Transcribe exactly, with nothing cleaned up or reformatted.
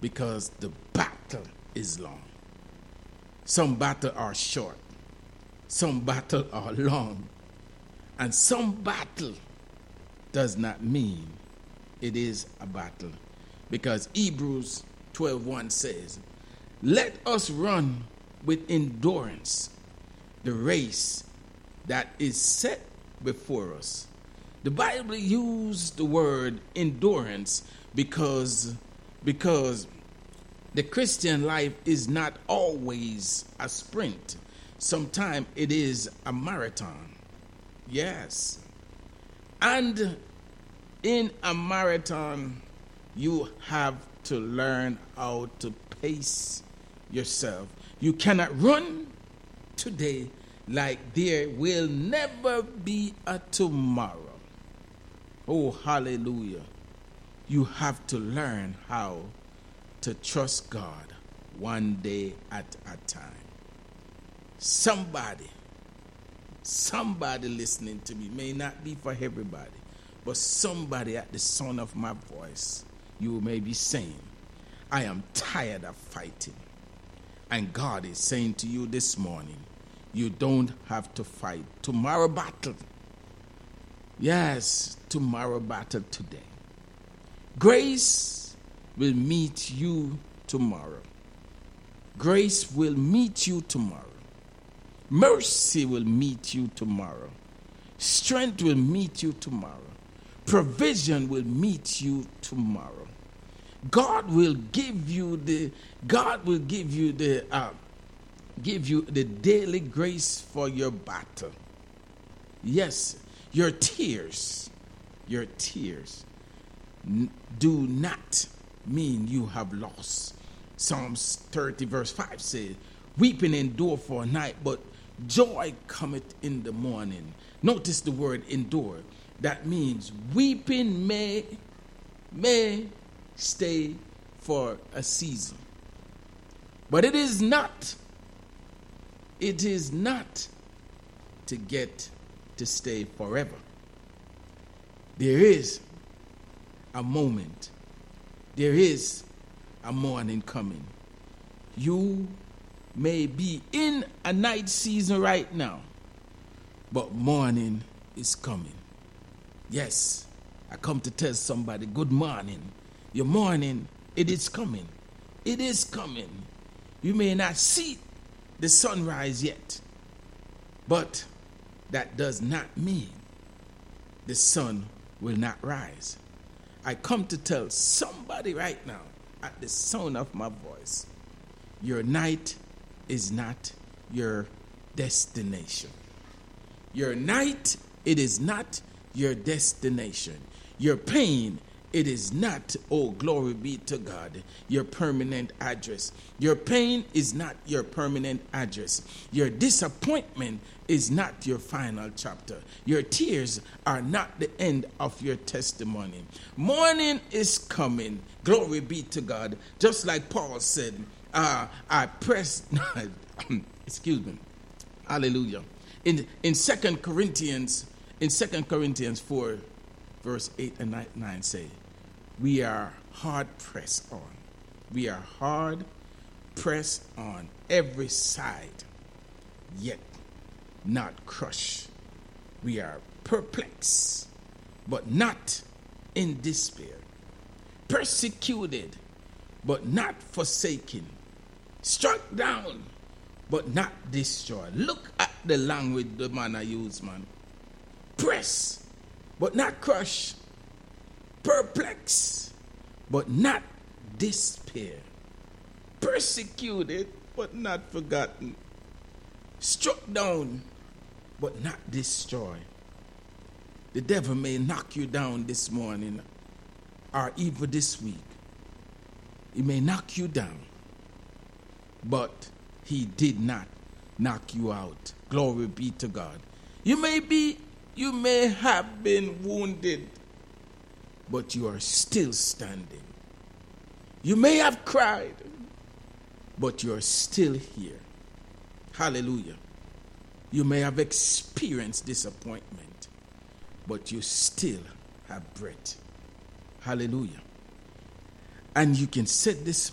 because the battle is long. Some battles are short. Some battles are long. And some battle does not mean it is a battle. Because Hebrews twelve one says, let us run with endurance the race that is set before us. The Bible used the word endurance because, because the Christian life is not always a sprint. Sometimes it is a marathon. Yes. And in a marathon, you have to learn how to pace yourself. You cannot run today like there will never be a tomorrow. Oh, hallelujah. You have to learn how to trust God one day at a time. Somebody, somebody listening to me, may not be for everybody, but somebody at the sound of my voice, you may be saying, I am tired of fighting. And God is saying to you this morning, you don't have to fight. Tomorrow battle. Yes, tomorrow battle today. Grace will meet you tomorrow. Grace will meet you tomorrow. Mercy will meet you tomorrow. Strength will meet you tomorrow. Provision will meet you tomorrow. God will give you the God will give you the uh, give you the daily grace for your battle. Yes, your tears, your tears n- do not mean you have lost. Psalms thirty verse five says, weeping endure for a night, but joy cometh in the morning. Notice the word endure. That means weeping may may stay for a season. But it is not, it is not to get to stay forever. There is a moment. There is a morning coming. You may be in a night season right now, but morning is coming. Yes, I come to tell somebody, good morning. Your morning, it is coming. It is coming. You may not see the sunrise yet, but that does not mean the sun will not rise. I come to tell somebody right now at the sound of my voice, your night is not your destination. Your night, it is not your destination. Your pain, it is not, oh, glory be to God, your permanent address. Your pain is not your permanent address. Your disappointment is not your final chapter. Your tears are not the end of your testimony. Morning is coming. Glory be to God. Just like Paul said, uh, I press, excuse me, hallelujah. In, in Second Corinthians, in Second Corinthians four, verse eight and nine say, we are hard pressed on. We are hard pressed on every side, yet not crushed. We are perplexed, but not in despair. Persecuted, but not forsaken. Struck down, but not destroyed. Look at the language the man I use, man. Press, but not crush. Perplexed, but not despair. Persecuted, but not forgotten. Struck down, but not destroyed. The devil may knock you down this morning or even this week. He may knock you down, but he did not knock you out. Glory be to God. You may be, you may have been wounded, but you are still standing. You may have cried, but you are still here. Hallelujah. You may have experienced disappointment, but you still have breath. Hallelujah. And you can say this